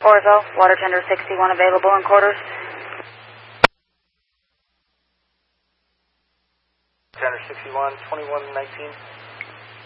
Orzo, water tender 61 available in quarters. Tender 61, 2119.